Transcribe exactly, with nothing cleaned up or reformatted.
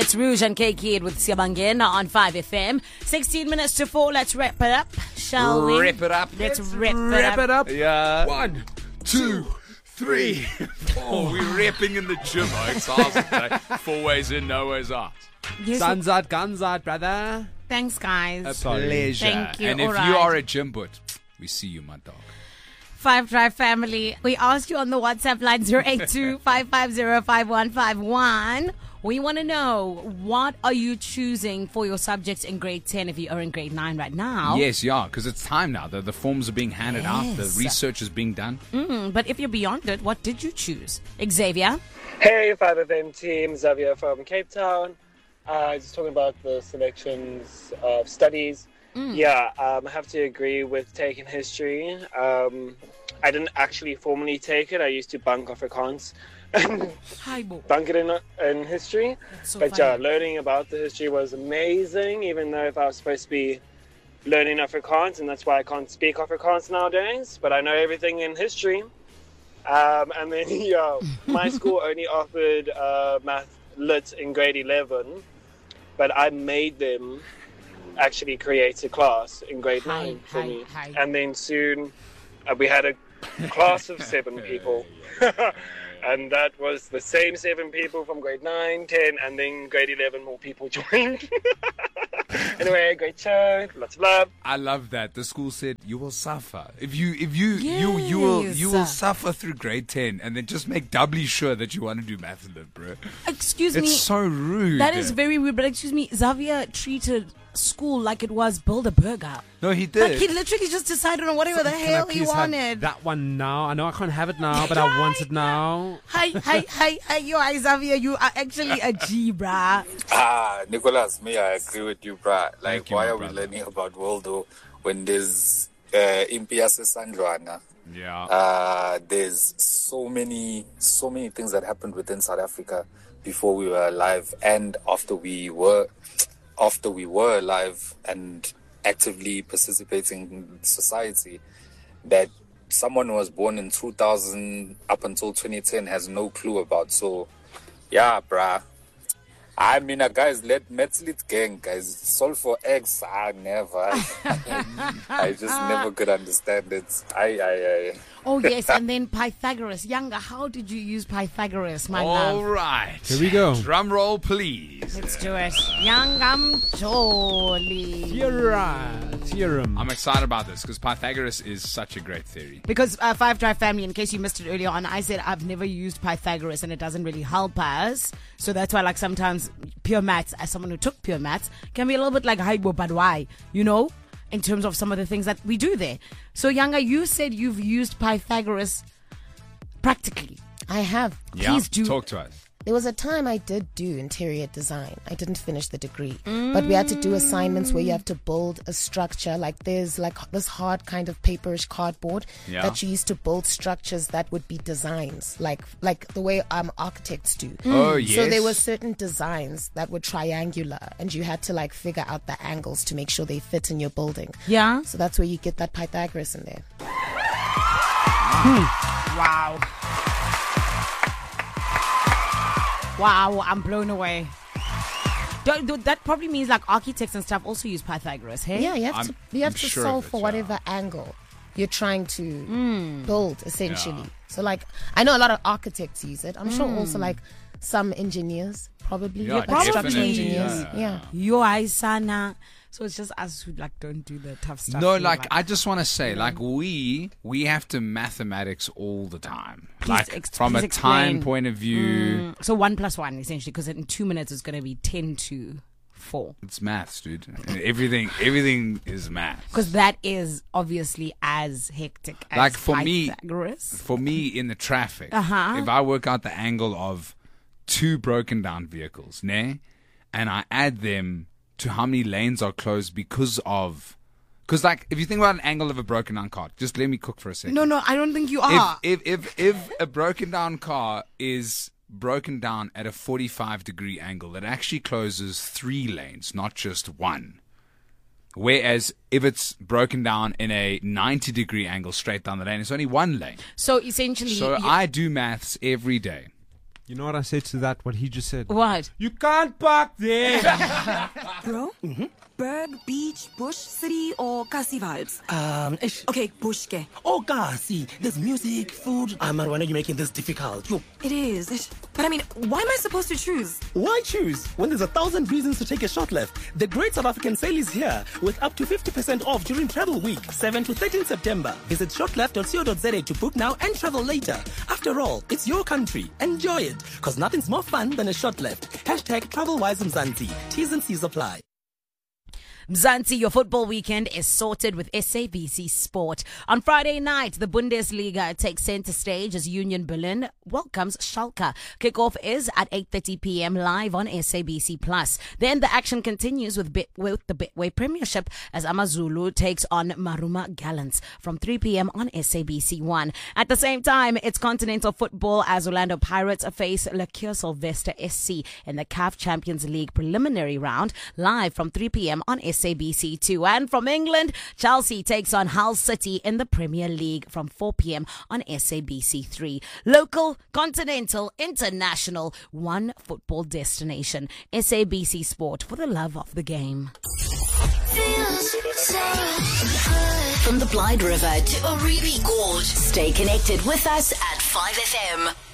It's Rouge and K Kid with Siabangena on five F M. sixteen minutes to four. Let's wrap it up, shall we? Wrap it up. Let's, Let's wrap, Wrap it up. Yeah. One, two, three, four. Oh, we're rapping in the gym. Oh, it's awesome. Today. Four ways in, no ways out. Yes, Sun's out, guns out, brother. thanks, guys. A Sorry. pleasure. Thank you. And if All you right. are a gym boot, we see you, my dog. Five Drive family. We asked you on the WhatsApp line zero eight two, five five zero, five one five one. We want to know, what are you choosing for your subjects in grade ten if you are in grade nine right now? Yes, yeah, because it's time now. The, the forms are being handed out. The Yes. research is being done. Mm, but if you're beyond it, what did you choose? Xavier? Hey, five F M team, Xavier from Cape Town. Uh, just talking about the selections of studies. Yeah, um, I have to agree with taking history. Um, I didn't actually formally take it. I used to bunk Afrikaans. Hi, Bo. Bunk it in, in history. That's so But yeah, funny. learning about the history was amazing, even though if I was supposed to be learning Afrikaans, and that's why I can't speak Afrikaans nowadays, but I know everything in history. Um, and then, yeah, my school only offered uh, math lit in grade eleven, but I made them actually create a class in grade Hi, nine for hi, me. hi. And then soon uh, we had a class of seven people. And that was the same seven people from grade nine, ten, and then grade eleven more people joined. Anyway, great show. Lots of love. I love that. The school said you will suffer. If you if you you you will you will Yes. suffer through grade ten, and then just make doubly sure that you want to do math in it, bro. Excuse It's me. so rude. That is very weird, but excuse me, Xavier treated school like it was Bilderberger. No, he did. Like he literally just decided on whatever the Can I hell he please have wanted. that one now? I know I can't have it now, but I want it now. Hi, hi, hi, hi, yo, hi, Xavier, you are actually a G, bruh. Ah, Nicholas, me, I agree with you, bruh. Like, Thank you, why my are we brother. learning about Waldo when there's uh, Impias Sandwana? Yeah. Uh, there's so many, so many things that happened within South Africa before we were alive and after we were, after we were alive and actively participating in society, that someone who was born in two thousand up until twenty ten has no clue about. So, yeah, bruh. I mean, uh, guys, let Metzlit gang, guys. Solve for X. I never. I just never could understand it. I, I, I. Oh, yes, and then Pythagoras. Younger, how did you use Pythagoras, my All love? right. Here we go. Drum roll, please. Let's do it. Youngam Choli. Theorem. Theorem. I'm excited about this because Pythagoras is such a great theory. Because uh, Five Drive family, in case you missed it earlier on, I said I've never used Pythagoras and it doesn't really help us. So that's why, like, sometimes pure maths, as someone who took pure maths, can be a little bit like, hi, but why? You know, in terms of some of the things that we do there. So, Younger, you said you've used Pythagoras practically. I have. Yeah. Please do. Talk to us. There was a time I did do interior design. I didn't finish the degree, but we had to do assignments where you have to build a structure. Like there's like this hard kind of paperish cardboard Yeah. that you used to build structures that would be designs, like like the way um architects do. Oh, yes. So there were certain designs that were triangular, and you had to like figure out the angles to make sure they fit in your building. Yeah. So that's where you get that Pythagoras in there. Wow. Wow, I'm blown away. Do- do- That probably means like architects and stuff also use Pythagoras, hey? Yeah, you have I'm- to you have I'm to sure of solve it, for yeah. whatever angle you're trying to Hmm. build, essentially. Yeah. So, like, I know a lot of architects use it. I'm sure Hmm. also like some engineers probably, Yeah, like structural definitely, engineers. yeah. Yeah. Yo, I sana. So it's just us who like don't do the tough stuff. No, We're like, I just want to say, like, we we have to mathematics all the time. Please like ex- from please a explain. time point of view, so one plus one essentially, because in two minutes it's going to be ten to four. it's maths, dude. And everything everything is maths. Because that is obviously as hectic as Like, for me- Pythagoras. For me, in the traffic, Uh-huh. if I work out the angle of two broken down vehicles, ne, and I add them to how many lanes are closed because of, because like if you think about an angle of a broken down car, just let me cook for a second. No, no, I don't think you are. If if if, if a broken down car is broken down at a forty-five degree angle, it actually closes three lanes, not just one. Whereas if it's broken down in a ninety degree angle straight down the lane, it's only one lane. so essentially, So you- I do maths every day. You know what I said to that? What he just said. What? You can't park there. Bro? Mm-hmm. Berg, beach, bush, city, or Kasi vibes? Um, ish. Okay, bush ke. Oh, Kasi. There's music, food. Um, why are you making this difficult? Yo, It is. It, but I mean, why am I supposed to choose? why choose when there's a thousand reasons to take a short left? The Great South African Sale is here with up to fifty percent off during Travel Week, seventh to thirteenth September. Visit shortleft dot co dot za to book now and travel later. After all, it's your country. Enjoy it, because nothing's more fun than a short left. Hashtag TravelWise Mzansi. T's and C's apply. Mzansi, your football weekend is sorted with S A B C Sport. On Friday night, the Bundesliga takes center stage as Union Berlin welcomes Schalke. Kickoff is at eight thirty p.m. live on S A B C Plus. Then the action continues with, Bit- with the Betway Premiership as Amazulu takes on Maruma Gallants from three p.m. on S A B C One. At the same time, it's continental football as Orlando Pirates face Lacure Sylvester S C in the C A F Champions League preliminary round, live from three p.m. on S A B C Two. And from England, Chelsea takes on Hull City in the Premier League from four p.m. on S A B C Three. Local, continental, international, one football destination. S A B C Sport, for the love of the game. From the Blyde River to Oribi Gorge, stay connected with us at five F M.